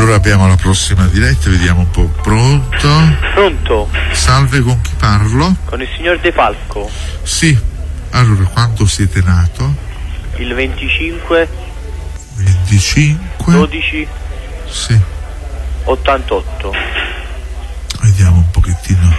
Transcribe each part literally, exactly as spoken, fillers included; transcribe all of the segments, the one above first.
allora abbiamo la prossima diretta, vediamo un po'. Pronto? Pronto? Salve, con chi parlo? Con il signor De Falco. Sì. Allora, quando siete nato? Il venticinque venticinque dodici Sì. ottantotto. Vediamo un pochettino.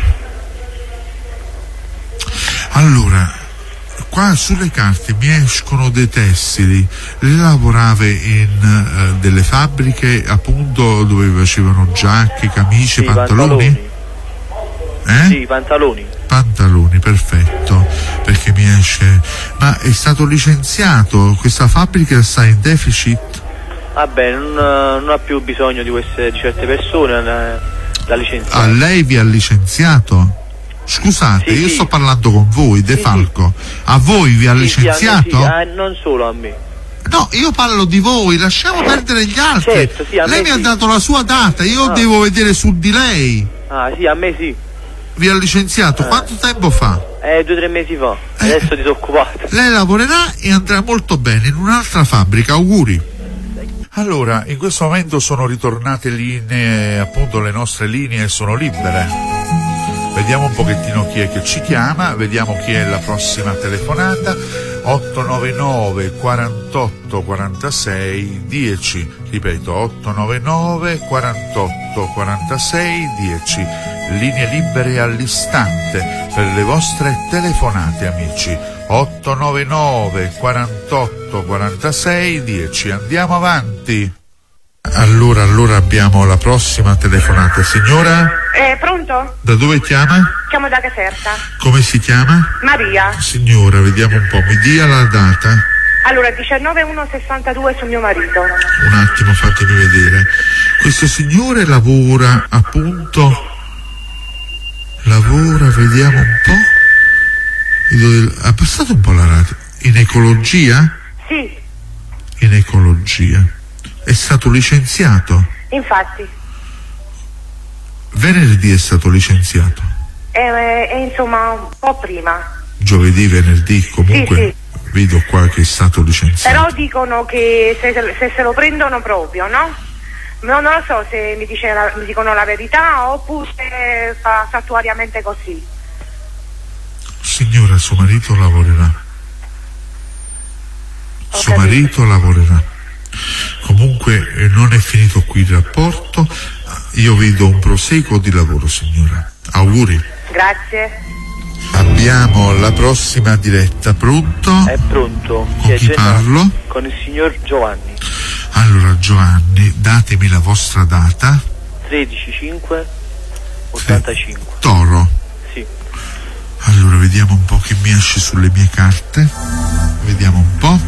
Allora, qua sulle carte mi escono dei tessili. Lei lavorava in uh, delle fabbriche appunto dove facevano giacche, camicie, sì, pantaloni? pantaloni. Eh? Sì, pantaloni. Pantaloni, perfetto, perché mi esce. Ma è stato licenziato? Questa fabbrica sta in deficit? Vabbè, non, non ha più bisogno di queste di certe persone, la licenziata. A lei vi ha licenziato? Scusate, sì, io sì. sto parlando con voi, De sì, Falco. A voi vi ha sì, licenziato? Sì, a me sì. Ah, non solo a me. No, io parlo di voi, lasciamo perdere gli altri. Certo, sì, a lei me mi sì. ha dato la sua data, io Ah. devo vedere su di lei. Ah sì, a me sì. Vi ha licenziato? Eh. Quanto tempo fa? Eh, due o tre mesi fa. Eh. Adesso disoccupato. Lei lavorerà e andrà molto bene in un'altra fabbrica, auguri. Allora, in questo momento sono ritornate linee, appunto le nostre linee sono libere. Vediamo un pochettino chi è che ci chiama, vediamo chi è la prossima telefonata. otto nove nove quarantotto quarantasei dieci, ripeto otto nove nove quarantotto quarantasei dieci, linee libere all'istante per le vostre telefonate, amici. otto nove nove quarantotto quarantasei dieci, andiamo avanti. Allora, allora abbiamo la prossima telefonata. Signora? Eh, pronto? Da dove chiama? Chiamo da Caserta. Come si chiama? Maria. Signora, vediamo un po', mi dia la data. Allora, diciannove uno sessantadue su mio marito. Un attimo, fatemi vedere. Questo signore lavora appunto, lavora, vediamo un po'. Ha passato un po' la radio. In ecologia? Sì, In ecologia. È stato licenziato? infatti. Venerdì è stato licenziato. E, e insomma, un po' prima. Giovedì, venerdì, comunque Sì, vedo qua che è stato licenziato. Però dicono che se, se se lo prendono proprio, no? No, non lo so se mi, dice la- mi dicono la verità oppure fa fattuariamente così. Signora, suo marito lavorerà. Ho Suo capito. marito lavorerà. Comunque eh, non è finito qui il rapporto. Io vedo un proseguo di lavoro, signora. Auguri. Grazie. Abbiamo la prossima diretta. Pronto? È pronto. Con è chi Gennaro. parlo? Con il signor Giovanni. Allora, Giovanni, datemi la vostra data. tredici cinque ottantacinque. Toro. Sì. Allora, vediamo un po' che mi esce sulle mie carte. Vediamo un po'.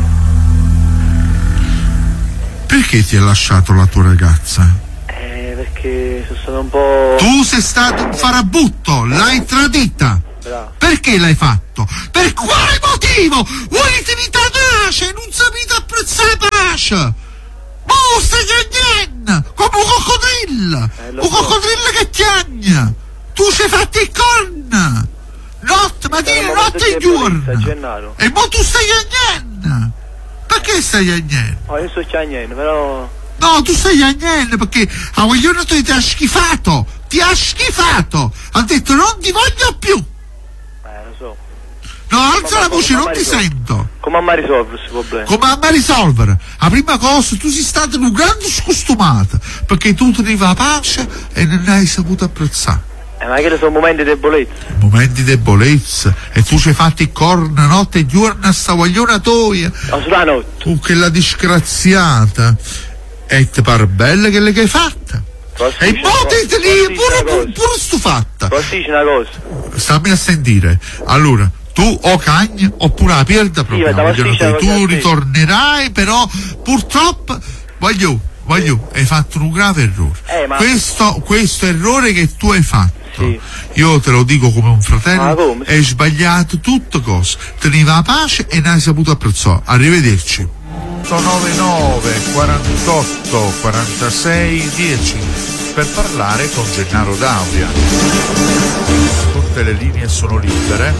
Perché ti ha lasciato la tua ragazza? Eh, perché sono stato un po'... Tu sei stato un farabutto, l'hai tradita. Bravo. Perché l'hai fatto? Per quale motivo? Volete vita pace, non sapete apprezzare la pace. Oh, stai chiagnando come un coccodrillo. Eh, lo un so. coccodrillo che chiagna. Tu ci hai fatto il corno. Notte, mattina, Sono un notte e momento di debolezza, giorno. Gennaro. E mo tu stai chiagnando. Perché stai chiagnando? Oh, io sto chiagnendo, però... No, tu stai chiagnando perché a vogliono ti ha schifato. Ti ha schifato. Ha detto non ti voglio più. Eh, lo so. No, alza Ma la voce, come non ti risolvo? sento. Come mai risolvo questo problema? Come a mai risolvere? La prima cosa, tu sei stato un grande scostumato, perché tu tenevi la pace e non hai saputo apprezzare. Eh, ma che sono momenti di debolezza. Momenti di debolezza, e tu ci hai fatto il corno notte e giorno a sta guagliona tua. Ma sulla notte. Tu che la disgraziata. E ti pare bella che le che hai fatta. Posso E dire- mo te te posso lì dire pure, una pure, cosa? pure stufatta. Posso dire una cosa? Stammi a sentire. Allora, tu o cagni oppure la perda proprio. ma Vogliono sì, che c'è tu una cosa ritornerai, però purtroppo voglio, voglio, hai fatto un grave errore. Eh, ma- Questo, questo errore che tu hai fatto, Sì. io te lo dico come un fratello, Ma come? hai sbagliato tutto cose. Teneva la pace e non hai saputo apprezzare. Arrivederci. otto nove nove quarantotto quarantasei dieci per parlare con Gennaro D'Auria. Tutte le linee sono libere.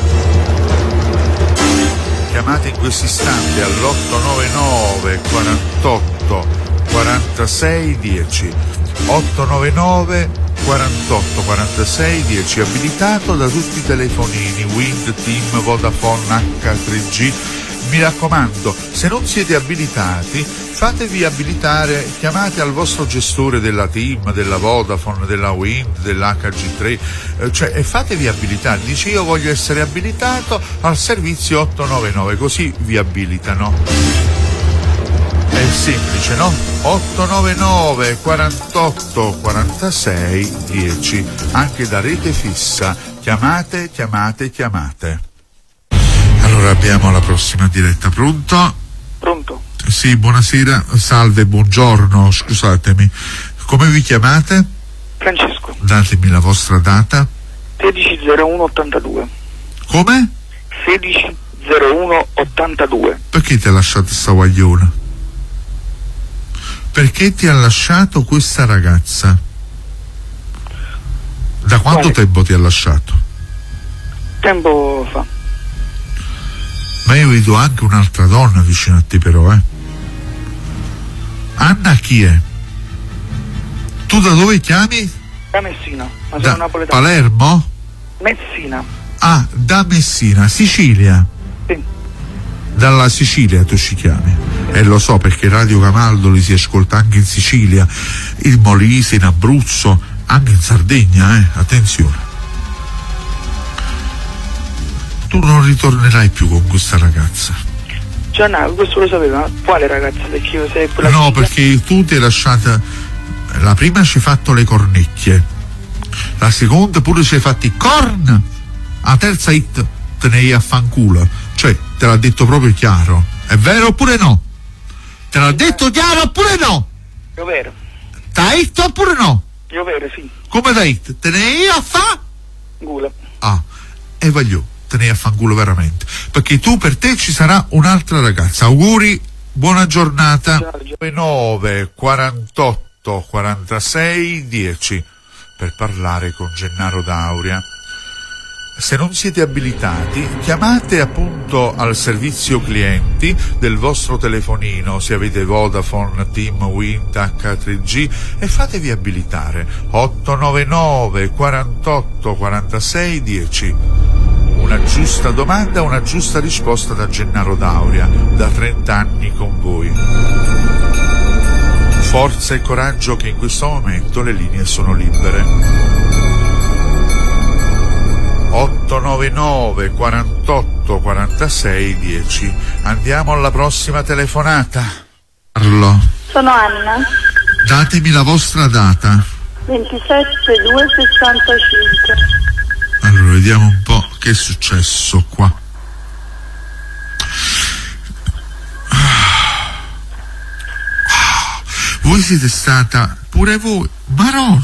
Chiamate in questo istante all'otto nove nove quarantotto quarantasei quarantasei dieci. ottonovantanove quarantotto quarantasei dieci, abilitato da tutti i telefonini Wind, Team, Vodafone, acca tre gi. Mi raccomando, se non siete abilitati, fatevi abilitare, chiamate al vostro gestore della Team, della Vodafone, della Wind, dell'acca gi tre, eh, cioè, e fatevi abilitare. Dice: io voglio essere abilitato al servizio ottonovantanove, così vi abilitano. È semplice, no? ottonovantanove quarantotto quarantasei dieci, anche da rete fissa. Chiamate, chiamate, chiamate. Allora abbiamo la prossima diretta. Pronto? Pronto? Sì, buonasera, salve, buongiorno, scusatemi. Come vi chiamate? Francesco. Datemi la vostra data. sedici zero uno ottantadue. Come? sedici zero uno ottantadue. Perché ti ha lasciato sta guagliona? Perché ti ha lasciato questa ragazza? Da quanto Quale? tempo ti ha lasciato? Tempo fa. Ma io vedo anche un'altra donna vicino a te, però, eh. Anna chi è? Tu da dove chiami? Da Messina, ma sono Da napoletano. Palermo? Messina. Ah, da Messina, Sicilia. Sì. Dalla Sicilia tu ci chiami. E lo so, perché Radio Camaldoli si ascolta anche in Sicilia, il Molise, in Abruzzo, anche in Sardegna, eh. Attenzione. Tu non ritornerai più con questa ragazza. Cioè, no, questo lo sapeva. Quale ragazza? Perché io sei quella No, figlia. perché tu ti hai lasciata. La prima ci hai fatto le cornecchie, la seconda pure ci hai fatti i corn, la terza hit te ne hai a fanculo. Cioè, te l'ha detto proprio chiaro. È vero oppure no? Te l'ha detto chiaro oppure no? Io vero. T'ha hit oppure no? Io vero, sì. Come da hit? Te ne hai a fa? Gula. Ah, e voglio, te ne hai a fanculo veramente. Perché tu, per te ci sarà un'altra ragazza. Auguri, buona giornata. nove quarantotto quarantasei dieci per parlare con Gennaro D'Auria. Se non siete abilitati, chiamate appunto al servizio clienti del vostro telefonino, se avete Vodafone, Team, Wind, acca tre gi, e fatevi abilitare. ottonovantanove quarantotto quarantasei dieci. Una giusta domanda, una giusta risposta da Gennaro D'Auria, da trenta anni con voi. Forza e coraggio, che in questo momento le linee sono libere. ottonovantanove quarantotto quarantasei dieci. Andiamo alla prossima telefonata. Carlo, Sono Anna, datemi la vostra data. ventisette due sessantacinque. Allora, vediamo un po' che è successo qua. Voi siete stata, pure voi, ma no,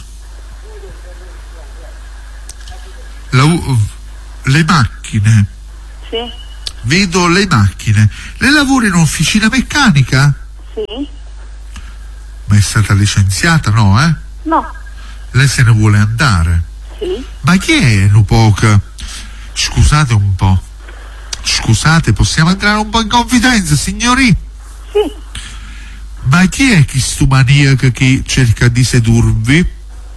La, le macchine, Sì, vedo le macchine. Lei lavora in un'officina meccanica? sì, Ma è stata licenziata, no, eh? no, Lei se ne vuole andare. sì, Ma chi è Nupoca? Scusate un po'. Scusate, possiamo entrare un po' in confidenza, signori? sì, Ma chi è questo maniaco che cerca di sedurvi?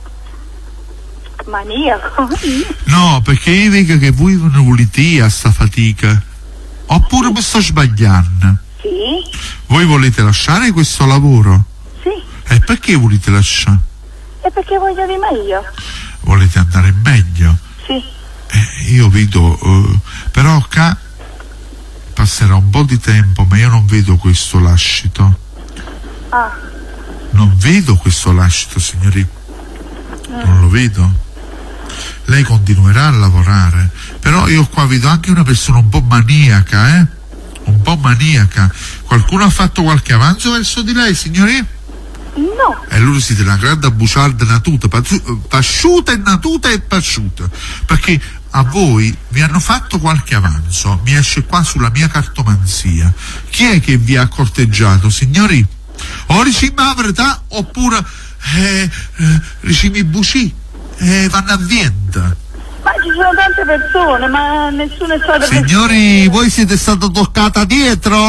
maniaco. No, perché io vedo che voi non volete a sta fatica. Oppure mi sto sbagliando? Sì, Voi volete lasciare questo lavoro? sì, E perché volete lasciare? e perché voglio di meglio? Volete andare meglio? Sì, Eh, io vedo, eh, però qua passerà un po' di tempo, ma io non vedo questo lascito. ah, Non vedo questo lascito, signori. Non lo vedo. Lei continuerà a lavorare, però io qua vedo anche una persona un po' maniaca, eh? Un po' maniaca. Qualcuno ha fatto qualche avanzo verso di lei, signori? no, E loro siete una grande buciarda natuta, pazzu- pasciuta e natuta e pasciuta, perché a voi vi hanno fatto qualche avanzo. Mi esce qua sulla mia cartomanzia. Chi è che vi ha corteggiato, signori? O ricimi la verità oppure eh, eh, ricimi buci e eh, vanno a vento. ma ci sono tante persone, ma nessuno è stato... Signori, voi siete stata toccata dietro?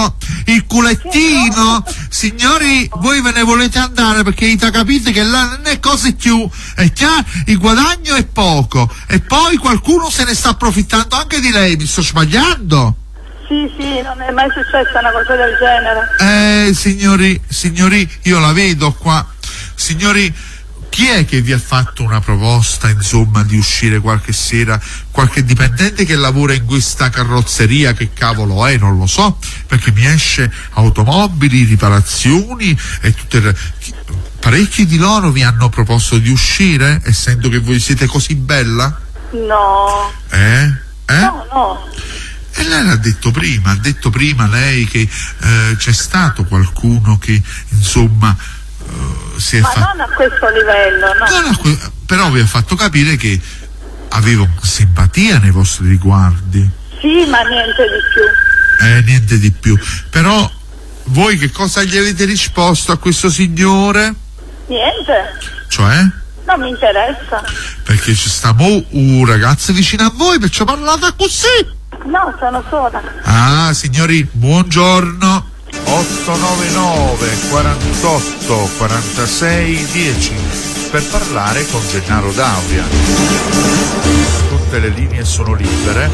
il culettino. Signori, voi ve ne volete andare perché avete capito che là non è cosa più, è chiaro, il guadagno è poco e poi qualcuno se ne sta approfittando anche di lei. Mi sto sbagliando? Sì, sì, non è mai successa una cosa del genere. Eh, signori, signori, io la vedo qua. Signori, chi è che vi ha fatto una proposta, insomma, di uscire qualche sera? Qualche dipendente che lavora in questa carrozzeria, che cavolo è, non lo so, perché mi esce automobili, riparazioni e tutte le... Parecchi di loro vi hanno proposto di uscire, essendo che voi siete così bella? No. Eh? Eh? No, no. E lei l'ha detto prima, ha detto prima lei che eh, c'è stato qualcuno che, insomma, uh, si è Ma fatto... non a questo livello, no. No, no, que- però vi ha fatto capire che aveva simpatia nei vostri riguardi. Sì, ma niente di più. Eh, niente di più. Però voi che cosa gli avete risposto a questo signore? Niente. Cioè? Non mi interessa. Perché ci sta mo un ragazzo vicino a voi, perciò parlate così. No, sono sola. Ah, signori, buongiorno. otto nove nove quarantotto quarantasei dieci per parlare con Gennaro D'Auria. Tutte le linee sono libere.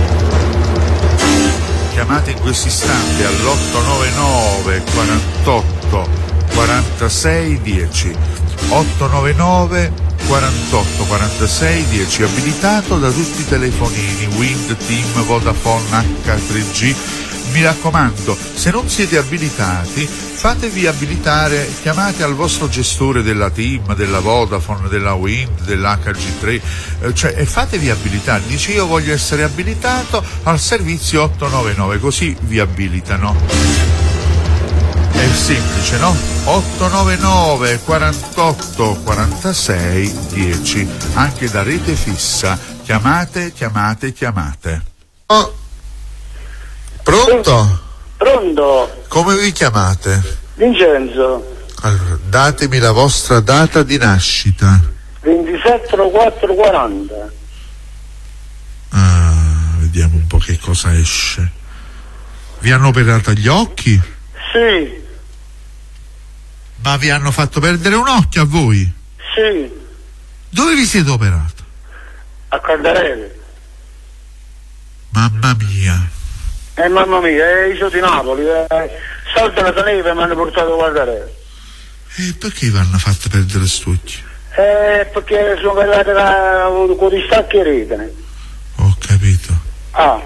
Chiamate in questo istante all'otto nove nove quarantotto quarantasei dieci. otto nove nove quarantotto quarantasei dieci, abilitato da tutti i telefonini Wind, Team, Vodafone, acca tre G. Mi raccomando, se non siete abilitati, fatevi abilitare, chiamate al vostro gestore della Team, della Vodafone, della Wind, dell'acca G tre, eh, cioè, e fatevi abilitare. Dice: io voglio essere abilitato al servizio otto nove nove, così vi abilitano. È semplice, no? otto nove nove quarantotto quarantasei dieci, anche da rete fissa. Chiamate, chiamate, chiamate. Oh. Pronto? Pronto? Come vi chiamate? Vincenzo. Allora, datemi la vostra data di nascita. ventisette quattro quaranta. Ah, vediamo un po' che cosa esce. Vi hanno operato gli occhi? Sì. Ma vi hanno fatto perdere un occhio a voi? Sì. Dove vi siete operato? A Caldarelli. Mamma mia. Eh mamma mia, eh, io sono di Napoli, eh. Salta la neve e mi hanno portato a Caldarelli. E perché vi hanno fatto perdere st'occhio? Eh, perché sono arrivate da, con i stacchi rete. Ho capito. Ah,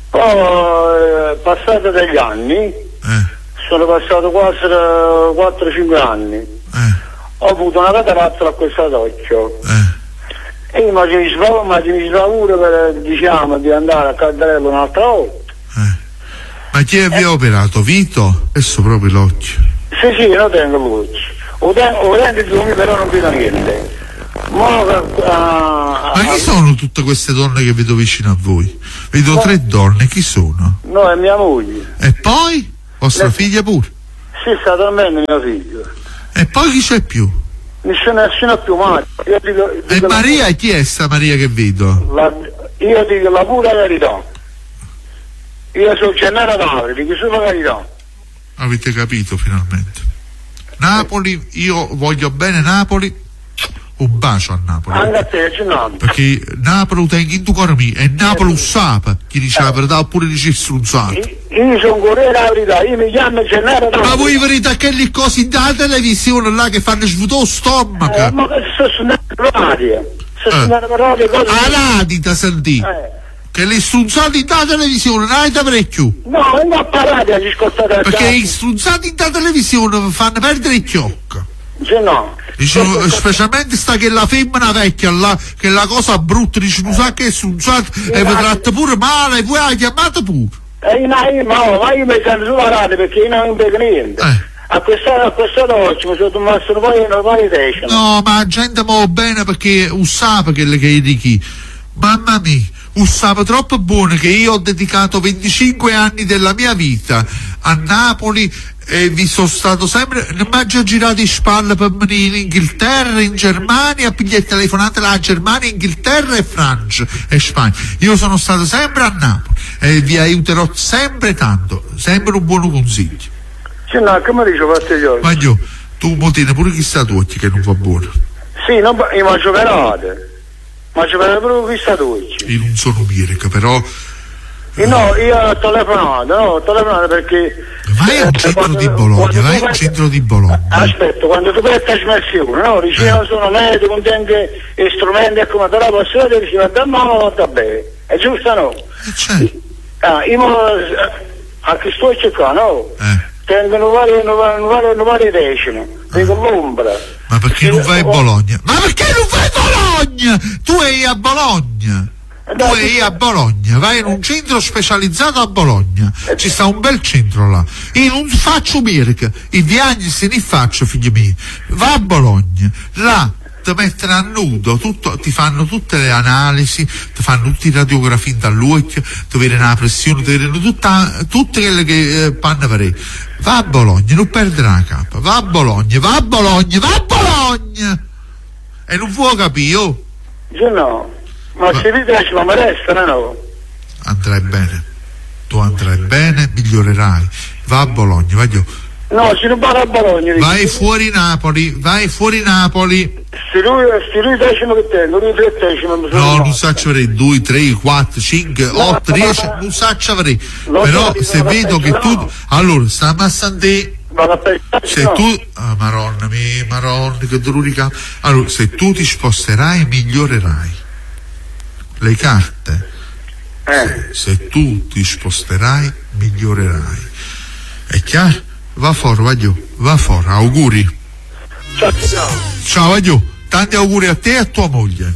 poi eh, passati degli anni, Eh. sono passati quasi quattro cinque anni, Eh. ho avuto una cataratta a questo occhio. Eh. E io mi ci pure per, diciamo, di andare a Caldarello un'altra volta. Eh. Ma chi vi ha Eh. operato? Vito? Adesso proprio l'occhio. Sì, sì, lo tengo l'occhio. Lo tengo, lo tengo di però non vedo niente. Ma, uh, Ma chi sono tutte queste donne che vedo vicino a voi? Vedo no. tre donne, chi sono? No, è mia moglie. E poi? Vostra Le... figlia pure? Sì, sta dormendo mio figlio. E poi chi c'è più? Nessuna, nessuna più Maria. Io dico, dico e Maria, la... chi è sta Maria che vedo? La, io dico la pura verità. Io sono Gennaro D'Auria, dico solo la verità. Avete capito finalmente. Napoli, io voglio bene Napoli. Un bacio a Napoli. Anche a te, Gennaro. Perché Napoli tengo in tu cuore mio e Napoli eh, usapa. Chi dice la verità oppure dice strunzato. Io sono Corriere la verità, io mi chiamo Gennaro D'Auria. Ma voi verità che le cose da televisione là che fanno svuotare lo stomaco? Eh, ma che sto suonando per radio. Sto suonando per radio cose. Ah, radita sentì. Eh. Che le strunzate da televisione non avete parecchio. No, non ho parlato a ascoltare. Perché i strunzati da televisione fanno perdere il chiocco. Sì, no. Dice, specialmente sta che la femmina vecchia là, che la cosa brutta, dice non sa che è strunzata e vi tratta pure male, poi la chiamate pure. Eh, io, io, ma, ma io mi sento sulla radio perché io non vedo niente. Eh. A quest'ora, a quest'ora oggi mi sono tomato poi non vai testa. No, ma la gente muove bene perché usava che le che di chi. Mamma mia, un sapo troppo buono che io ho dedicato venticinque anni della mia vita a Napoli e vi sono stato sempre, non mi ha già girato in spalle per venire in Inghilterra, in Germania, a pigliare telefonate là a Germania, Inghilterra e Francia e Spagna. Io sono stato sempre a Napoli e vi aiuterò sempre tanto, sempre un buon consiglio. Sì, no, come dice Fastidio? Ma io, tu mo tieni pure chissà tu che non va buono. Sì, non, io mangio perate, mangio perate pure chissà tu. Io non sono Mirka, però... Eh, no, io ho telefonato, no, ho telefonato perché... Vai al centro di Bologna, vai al centro di Bologna. Aspetta, quando tu vai a trasmissione, no? Dici, io sono medico, con anche strumenti e come, però posso vedere, dici, ma da mano va bene. È giusto, no? Eh, certo. Ah, io a che sto qua, no? Eh. Tengono varie, varie, varie decine, dico l'ombra. Ma perché non vai a Bologna? Ma perché non vai a Bologna? Tu sei a Bologna. Tu sei a Bologna, vai in un centro specializzato a Bologna, ci sta un bel centro là. Io non faccio Mirka, i diagnosi ne faccio, figli miei. Va a Bologna, là ti mettono a nudo, tutto, ti fanno tutte le analisi, ti fanno tutti i radiografi dall'occhio, ti vedono la pressione, ti vedono tutta, tutte quelle che eh, panno per. Va a Bologna, non perdere la capa, va a Bologna, va a Bologna, va a Bologna! E non può capire, oh? Io no. Ma se ti piace ma mi resta, no? Andrai bene, tu andrai bene, migliorerai. Va a Bologna, vai io. No, se non vado a Bologna. Vai dico. Fuori Napoli, vai fuori Napoli. Se lui, se lui decimo che tengo, lui tre decimo. No, non so ci avrei due, tre, quattro, cinque, otto, dieci, non so ci avrei. Però se vedo che tu... Allora, stiamo a Sant'E. Se no. tu ah, maronna mia, maronna che dolorica. Allora, se tu ti sposterai migliorerai. Le carte, eh. se tu ti sposterai migliorerai, è chiaro? Va fuori, va giù, va fuori, auguri. Ciao, ciao. Ciao, va giù, tanti auguri a te e a tua moglie.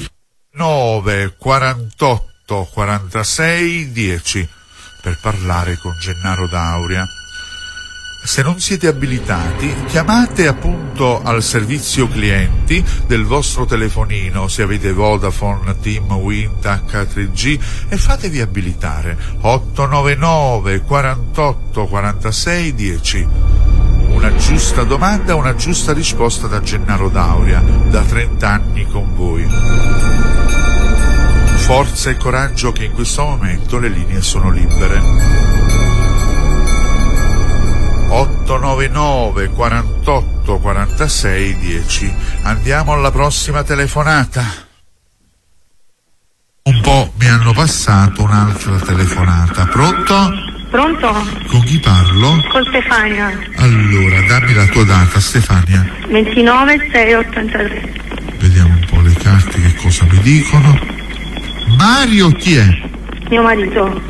nove quarantotto quarantasei dieci per parlare con Gennaro D'Auria. Se non siete abilitati, chiamate appunto al servizio clienti del vostro telefonino, se avete Vodafone, Team, Wind, acca tre G, e fatevi abilitare. otto nove nove quarantotto quarantasei dieci. Una giusta domanda, una giusta risposta da Gennaro D'Auria, da trenta anni con voi. Forza e coraggio che in questo momento le linee sono libere. otto nove nove quarantotto quarantasei dieci. Andiamo alla prossima telefonata. Un po' mi hanno passato un'altra telefonata. Pronto? Pronto? Con chi parlo? Con Stefania. Allora, dammi la tua data, Stefania. ventinove sei ottantatré. Vediamo un po' le carte che cosa mi dicono. Mario chi è? Mio marito.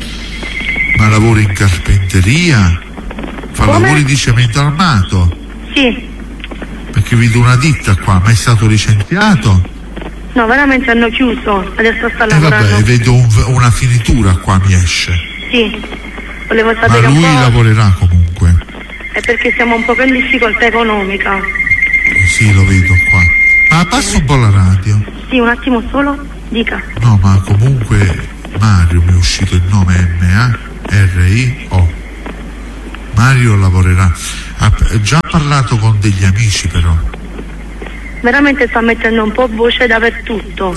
Ma lavori in carpenteria? Fa Come? lavori di cemento armato? Sì. Perché vedo una ditta qua, ma è stato licenziato? No, veramente hanno chiuso, adesso sta E eh lavorando. vabbè, vedo un, una finitura qua, mi esce. Sì, volevo Ma sapere lui un po'. lavorerà comunque. È perché siamo un po' in difficoltà economica. Sì, lo vedo qua. Ma abbassa un po' la radio. Sì, un attimo solo, dica. No, ma comunque Mario mi è uscito il nome M A R I O. Mario lavorerà. Ha già parlato con degli amici però. Veramente sta mettendo un po' voce dappertutto,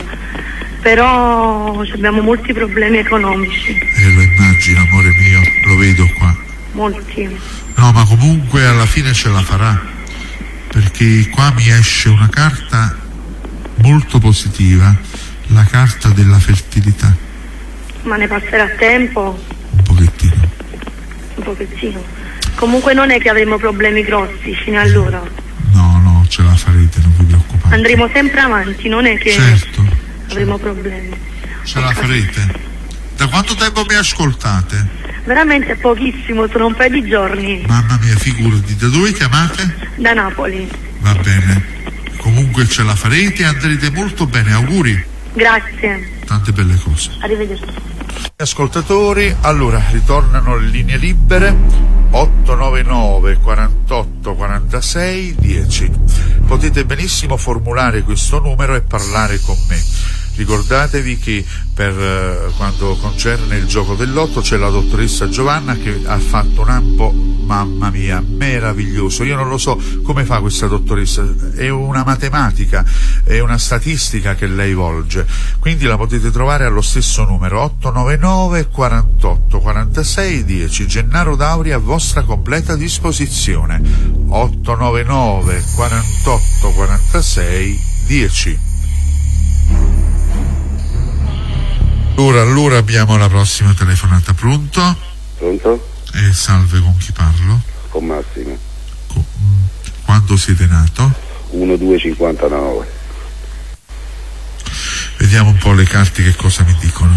però abbiamo molti problemi economici. Eh, lo immagino, amore mio, lo vedo qua. Molti. No, ma comunque alla fine ce la farà, perché qua mi esce una carta molto positiva, la carta della fertilità. Ma ne passerà tempo? Un pochettino. Un pochettino. Comunque non è che avremo problemi grossi fino allora. No, no, ce la farete, non vi preoccupate. Andremo sempre avanti, non è che certo, avremo problemi. Ce la farete. Da quanto tempo mi ascoltate? Veramente pochissimo, sono un paio di giorni. Mamma mia, figurati, da dove chiamate? Da Napoli. Va bene. Comunque ce la farete e andrete molto bene, auguri. Grazie. Tante belle cose. Arrivederci. Ascoltatori, allora ritornano le linee libere. otto nove nove quarantotto quarantasei dieci. Potete benissimo formulare questo numero e parlare con me. Ricordatevi che per eh, quanto concerne il gioco del lotto c'è la dottoressa Giovanna che ha fatto un ampo, mamma mia, meraviglioso. Io non lo so come fa questa dottoressa, è una matematica, è una statistica che lei volge, quindi la potete trovare allo stesso numero otto nove nove quarantotto quarantasei dieci. Gennaro Dauri a vostra completa disposizione. otto nove nove quarantotto quarantasei dieci. Ora, allora abbiamo la prossima telefonata. Pronto? Pronto? Eh, salve, con chi parlo? Con Massimo. Co- Quando siete nato? uno due cinquantanove. Vediamo un po' le carte che cosa mi dicono.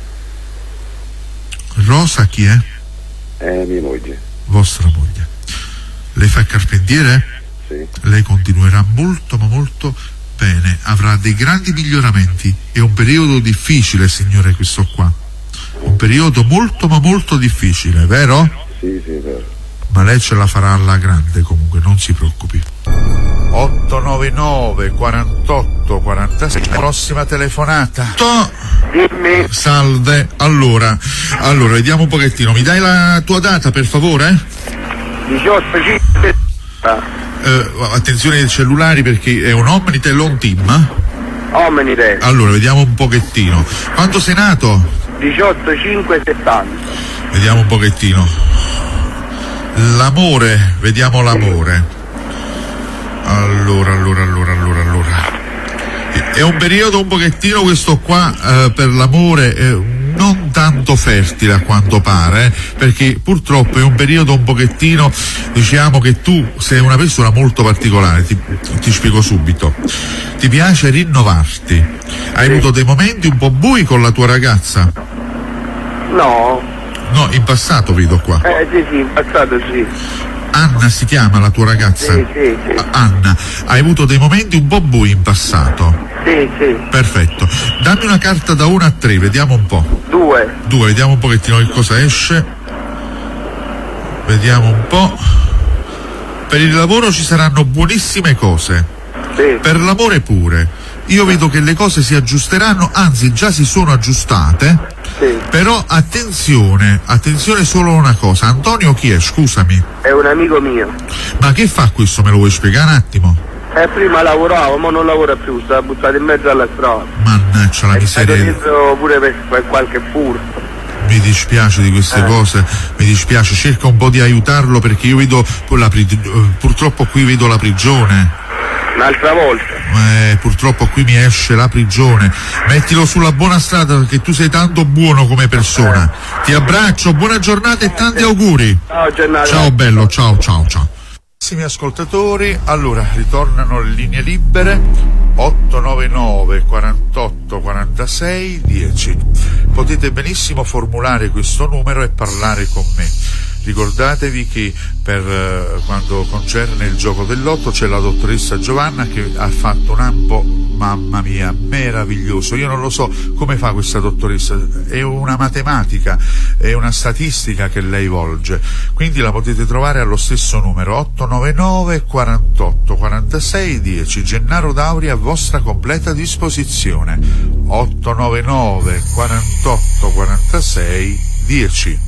Rosa chi è? È mia moglie. Vostra moglie. Lei fa il carpentiere? Sì. Lei continuerà molto ma molto bene, avrà dei grandi miglioramenti. È un periodo difficile, signore, questo qua. Un periodo molto ma molto difficile, vero? Sì, sì, vero. Ma lei ce la farà alla grande, comunque, non si preoccupi. otto nove nove quarantotto quarantasei. Prossima telefonata. To- Dimmi. Salve. Allora, allora, vediamo un pochettino. Mi dai la tua data, per favore? diciotto cinque. Eh, attenzione ai cellulari perché è un Omnitel on team. Omenide. Allora, vediamo un pochettino. Quanto sei nato? diciotto cinque settanta. Vediamo un pochettino. L'amore, vediamo l'amore. Allora, allora, allora, allora, allora. È un periodo un pochettino questo qua eh, per l'amore eh, non tanto fertile a quanto pare, eh, perché purtroppo è un periodo un pochettino, diciamo che tu sei una persona molto particolare, ti, ti spiego subito. Ti piace rinnovarti. Hai avuto dei momenti un po' bui con la tua ragazza? No. No, in passato vedo qua. Eh sì sì, in passato sì. Anna si chiama la tua ragazza? Sì, sì, sì. Anna, hai avuto dei momenti un po' bui in passato? Sì, sì. Perfetto. Dammi una carta da uno a tre, vediamo un po'. Due. Due, vediamo un pochettino che cosa esce. Vediamo un po'. Per il lavoro ci saranno buonissime cose. Sì. Per l'amore pure. Io vedo che le cose si aggiusteranno, anzi già si sono aggiustate. Sì. Però attenzione, attenzione solo a una cosa. Antonio chi è? Scusami. È un amico mio. Ma che fa questo? Me lo vuoi spiegare un attimo? Eh, prima lavoravo, ma non lavora più, sta buttato in mezzo alla strada. Mannaggia la È stato miseria. dietro pure per, per qualche furto. Mi dispiace di queste Eh. cose, mi dispiace, cerca un po' di aiutarlo perché io vedo la pri- purtroppo qui vedo la prigione. Un'altra volta. Eh, purtroppo qui mi esce la prigione. Mettilo sulla buona strada perché tu sei tanto buono come persona. Ti abbraccio, buona giornata e tanti auguri. Ciao Gennaro. Ciao bello, ciao ciao ciao. Carissimi ascoltatori, allora ritornano le linee libere otto nove nove quarantotto quarantasei dieci. Potete benissimo formulare questo numero e parlare con me. Ricordatevi che per eh, quanto concerne il gioco del lotto c'è la dottoressa Giovanna che ha fatto un ampo, mamma mia, meraviglioso. Io non lo so come fa questa dottoressa, è una matematica, è una statistica che lei volge, quindi la potete trovare allo stesso numero otto nove nove quarantotto quarantasei dieci. Gennaro Dauri a vostra completa disposizione. otto nove nove quarantotto quarantasei dieci.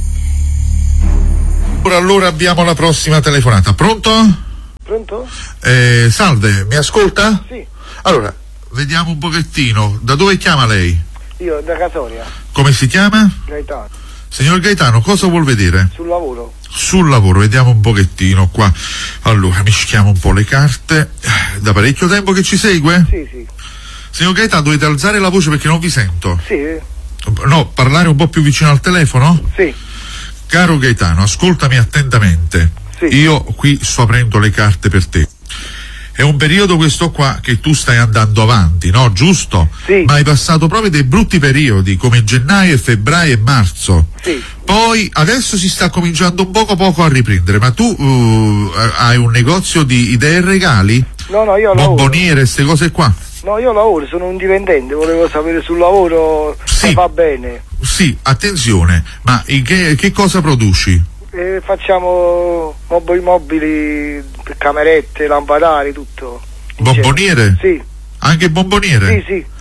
Allora abbiamo la prossima telefonata. Pronto? Pronto? Eh, salve, mi ascolta? Sì. Allora, vediamo un pochettino. Da dove chiama lei? Io da Casoria, Come si chiama? Gaetano, Signor Gaetano, cosa vuol vedere? sul lavoro. Sul lavoro, vediamo un pochettino qua. Allora, mischiamo un po' le carte. Da parecchio tempo che ci segue? Sì, sì. Signor Gaetano, dovete alzare la voce perché non vi sento. Sì, No, parlare un po' più vicino al telefono? sì. Caro Gaetano, ascoltami attentamente. Sì. Io qui sto aprendo le carte per te. È un periodo questo qua che tu stai andando avanti, no? Giusto? Sì. Ma hai passato proprio dei brutti periodi come gennaio e febbraio e marzo. Sì. Poi adesso si sta cominciando un poco poco a riprendere, ma tu uh, hai un negozio di idee e regali? No, no, io lavoro. Bomboniere, queste cose qua? No, io lavoro, sono un dipendente, volevo sapere sul lavoro Sì. se va bene. Sì, attenzione, ma in che, che cosa produci? Eh, facciamo mobili mobili, camerette, lampadari, tutto. Bomboniere? Sì, Anche bomboniere? sì, sì.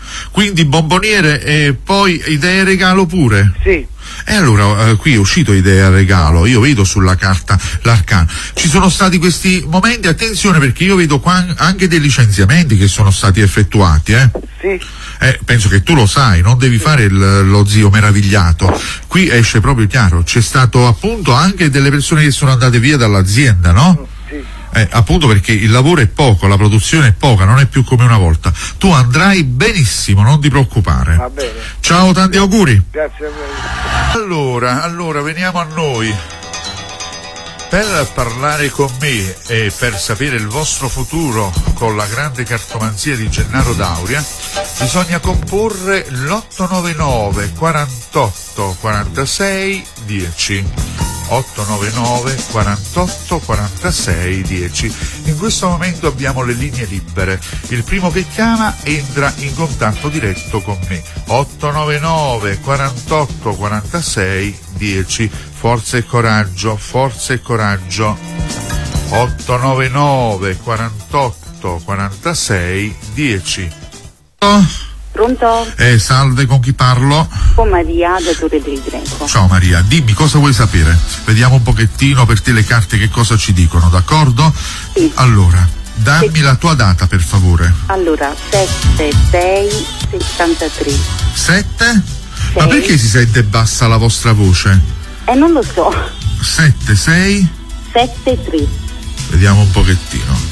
Quindi bomboniere e poi idee regalo pure? Sì. E allora eh, qui è uscito idea regalo, io vedo sulla carta l'arcano. Ci sono stati questi momenti, attenzione perché io vedo qua anche dei licenziamenti che sono stati effettuati, eh? Sì. Eh, penso che tu lo sai, non devi fare il, lo zio meravigliato. Qui esce proprio chiaro, c'è stato appunto anche delle persone che sono andate via dall'azienda, no? Sì. Eh, appunto perché il lavoro è poco, la produzione è poca, non è più come una volta. Tu andrai benissimo, non ti preoccupare. Va bene. Ciao, tanti auguri. Grazie a voi. Allora, allora veniamo a noi. Per parlare con me e per sapere il vostro futuro con la grande cartomanzia di Gennaro D'Auria bisogna comporre l'otto nove nove quarantotto quarantasei dieci. otto nove nove quarantotto quarantasei dieci. In questo momento abbiamo le linee libere. Il primo che chiama entra in contatto diretto con me. otto nove nove quarantotto quarantasei dieci. Forza e coraggio, forza e coraggio. otto nove nove quarantotto quarantasei dieci. Oh. Pronto? Eh, salve, con chi parlo? Con Maria da Torre del Greco. Ciao Maria, dimmi cosa vuoi sapere? Vediamo un pochettino per te le carte che cosa ci dicono, d'accordo? Sì. Allora, dammi sì. la tua data per favore. Allora, sette sei settantatré. sette? Ma perché si sente bassa la vostra voce? Eh, non lo so. sette sei? sette tre. Vediamo un pochettino.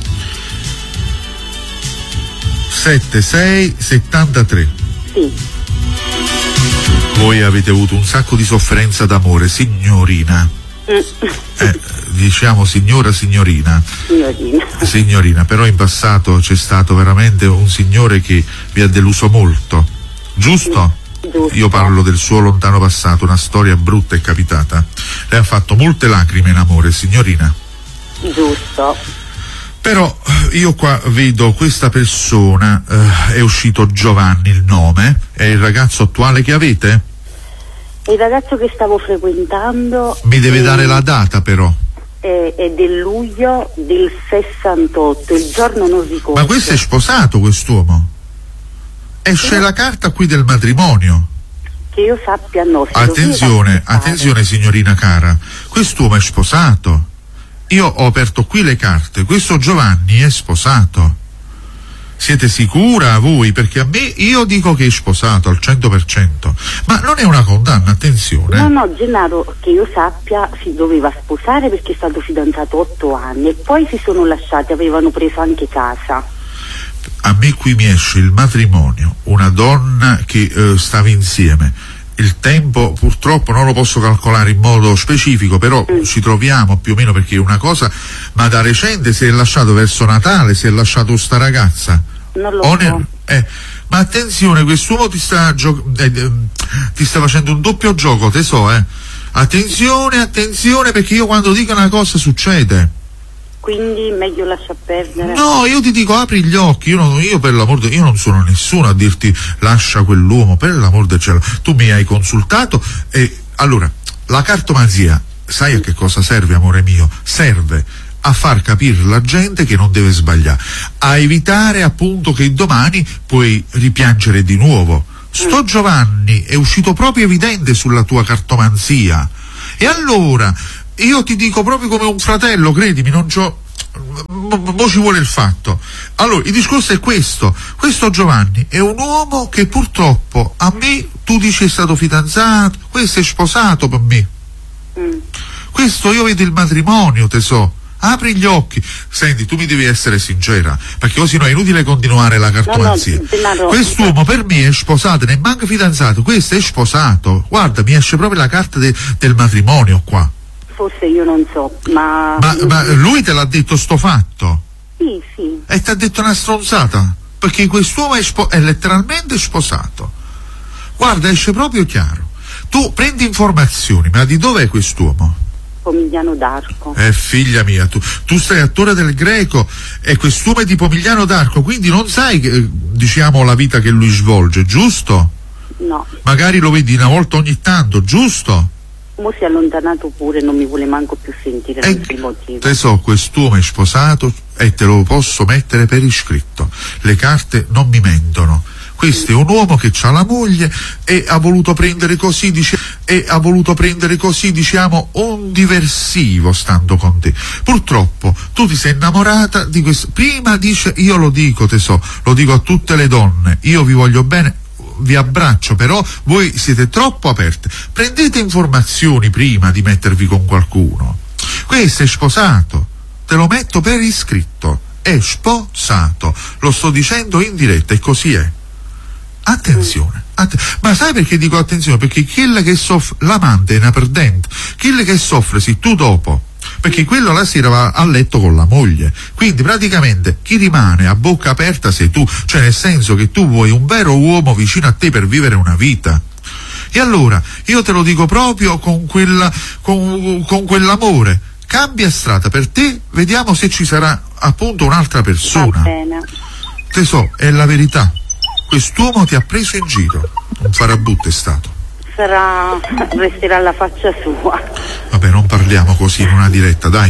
sette sei settantatré. Sì. Voi avete avuto un sacco di sofferenza d'amore, signorina. Mm. Eh, diciamo signora, signorina. Signorina. Signorina, però in passato c'è stato veramente un signore che vi ha deluso molto, giusto? Giusto. Io parlo del suo lontano passato, una storia brutta è capitata. Lei ha fatto molte lacrime in amore, signorina. Giusto. Però io qua vedo questa persona, eh, è uscito Giovanni il nome, è il ragazzo attuale che avete? Il ragazzo che stavo frequentando... Mi deve è, dare la data però. È, è del luglio del sessantotto, il giorno non ricordo. Ma questo è sposato, quest'uomo? Esce sì. la carta qui del matrimonio. Che io sappia no. Attenzione, attenzione signorina cara, quest'uomo è sposato. Io ho aperto qui le carte, questo Giovanni è sposato. Siete sicura voi? Perché a me, io dico che è sposato al cento per cento, ma non è una condanna, attenzione. No, no, Gennaro, che io sappia si doveva sposare perché è stato fidanzato otto anni e poi si sono lasciati, avevano preso anche casa. A me qui mi esce il matrimonio, una donna che eh, stava insieme. Il tempo purtroppo non lo posso calcolare in modo specifico, però mm. ci troviamo più o meno perché è una cosa, ma da recente si è lasciato verso Natale, si è lasciato sta ragazza. Non lo so. Ne, eh, ma attenzione, quest'uomo ti sta gio- eh, eh, ti sta facendo un doppio gioco, te so, eh. Attenzione, attenzione, perché io quando dico una cosa succede. Quindi meglio lascia perdere. No, io ti dico apri gli occhi, io, non, io per l'amor del io non sono nessuno a dirti lascia quell'uomo, per l'amor del cielo. Tu mi hai consultato e allora la cartomanzia, sai a che cosa serve, amore mio? Serve a far capire la gente che non deve sbagliare, a evitare appunto che domani puoi ripiangere di nuovo. Sto mm. Giovanni è uscito proprio evidente sulla tua cartomanzia e allora io ti dico proprio come un fratello, credimi, non c'ho... mo ci vuole il fatto. Allora, il discorso è questo. Questo Giovanni è un uomo che purtroppo a me, tu dici è stato fidanzato, questo è sposato per me. Mm. Questo io vedo il matrimonio, tesoro. Apri gli occhi. Senti, tu mi devi essere sincera, perché così no è inutile continuare la cartomanzia. No, no, quest'uomo per me è sposato, ne manca fidanzato, questo è sposato. Guarda, mi esce proprio la carta de, del matrimonio qua. Forse io non so, ma... ma... Ma lui te l'ha detto sto fatto? Sì, sì. E ti ha detto una stronzata? Perché quest'uomo è, spo- è letteralmente sposato. Guarda, esce proprio chiaro. Tu prendi informazioni, ma di dov'è quest'uomo? Pomigliano d'Arco. Eh, figlia mia, tu, tu sei attore del Greco e quest'uomo è di Pomigliano d'Arco, quindi non sai, che, diciamo, la vita che lui svolge, giusto? No. Magari lo vedi una volta ogni tanto, giusto? Mo si è allontanato pure, non mi vuole manco più sentire, non so il motivo. Te so, quest'uomo è sposato e te lo posso mettere per iscritto. Le carte non mi mentono. Questo è un uomo che ha la moglie e ha voluto prendere così, dice, e ha voluto prendere così, diciamo, un diversivo stando con te. Purtroppo tu ti sei innamorata di questo. Prima dice, io lo dico tesoro, lo dico a tutte le donne, io vi voglio bene, vi abbraccio, però voi siete troppo aperte. Prendete informazioni prima di mettervi con qualcuno. Questo è sposato, te lo metto per iscritto, è sposato, lo sto dicendo in diretta e così è. Attenzione, att- ma sai perché dico attenzione? Perché quella che soffre, l'amante è una perdente, quella che soffre sei tu dopo, perché quello la sera va a letto con la moglie, quindi praticamente chi rimane a bocca aperta sei tu, cioè nel senso che tu vuoi un vero uomo vicino a te per vivere una vita. E allora io te lo dico proprio con quella con, con quell'amore, cambia strada per te, vediamo se ci sarà appunto un'altra persona. Va bene. Tesoro, è la verità. Quest'uomo ti ha preso in giro, un farabutto è stato. Sarà, resterà alla faccia sua. Vabbè, non parliamo così in una diretta, dai.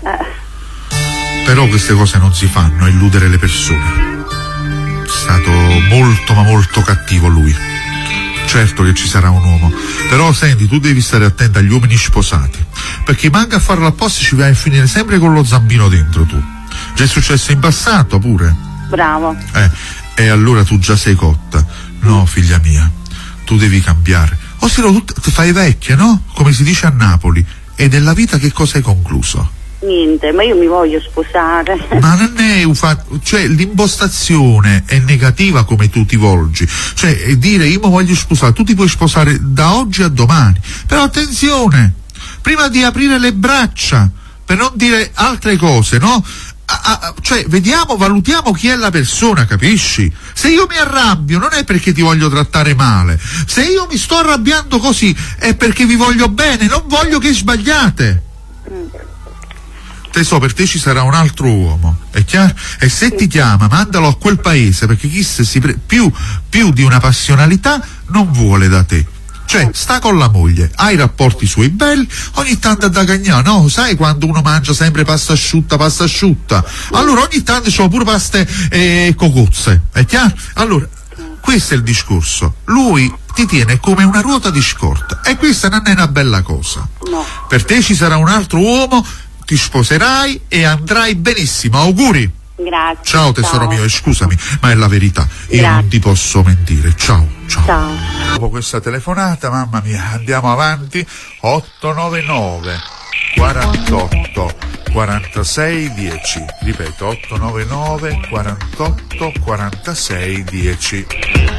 Eh. Però queste cose non si fanno, illudere le persone. È stato molto ma molto cattivo lui. Certo che ci sarà un uomo, però senti, tu devi stare attenta agli uomini sposati, perché manca a farlo apposta ci vai a finire sempre con lo zampino dentro tu. Già è successo in passato pure. Bravo. Eh, e allora tu già sei cotta. No, figlia mia, tu devi cambiare. O se no tu ti fai vecchia, no? Come si dice a Napoli. E della vita che cosa hai concluso? Niente, ma io mi voglio sposare. Ma non è un fatto, cioè l'impostazione è negativa come tu ti volgi, cioè dire io mi voglio sposare, tu ti puoi sposare da oggi a domani, però attenzione, prima di aprire le braccia, per non dire altre cose, no? A, a, cioè vediamo, valutiamo chi è la persona, capisci? Se io mi arrabbio non è perché ti voglio trattare male, se io mi sto arrabbiando così è perché vi voglio bene, non voglio che sbagliate. Mm. Tesoro, per te ci sarà un altro uomo, è chiaro? E se ti chiama, mandalo a quel paese, perché chi se si pre- più, più di una passionalità non vuole da te. Cioè, sta con la moglie, hai i rapporti suoi belli, ogni tanto da cagnare, no? Sai quando uno mangia sempre pasta asciutta, pasta asciutta? Allora ogni tanto c'ho pure paste e cocozze, è chiaro? Allora, questo è il discorso. Lui ti tiene come una ruota di scorta e questa non è una bella cosa. No. Per te ci sarà un altro uomo, ti sposerai e andrai benissimo, auguri. Grazie. Ciao tesoro ciao. mio, e scusami, ma è la verità, io Grazie. non ti posso mentire. Ciao, ciao. Ciao. Dopo questa telefonata, mamma mia, andiamo avanti. otto nove nove quarantotto quarantasei dieci, ripeto otto nove nove quarantotto quarantasei dieci.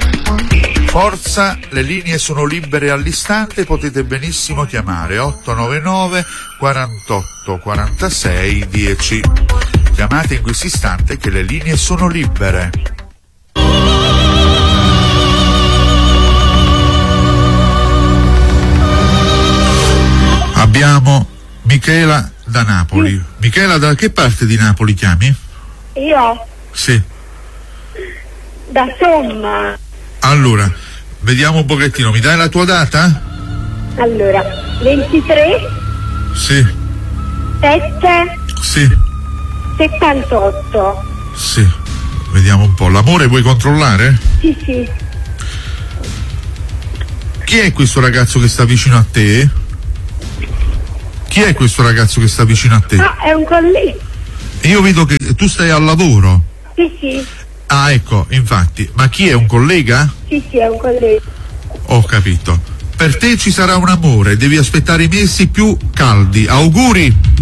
Forza, le linee sono libere all'istante, potete benissimo chiamare otto nove nove quarantotto quarantasei dieci. Chiamate in questo istante che le linee sono libere. Abbiamo Michela da Napoli. Michela, da che parte di Napoli chiami? Io? Sì. Da Somma. Allora, vediamo un pochettino, mi dai la tua data? Allora, ventitré Sì. sette Sì. settantotto. Sì. Vediamo un po'. L'amore vuoi controllare? Sì, sì. Chi è questo ragazzo che sta vicino a te? Chi è questo ragazzo che sta vicino a te? No, è un collega. Io vedo che tu stai al lavoro. Sì, sì. Ah, ecco, infatti. Ma chi è, un collega? Sì, sì, è un collega. Ho capito. Per te ci sarà un amore, devi aspettare i mesi più caldi. Auguri!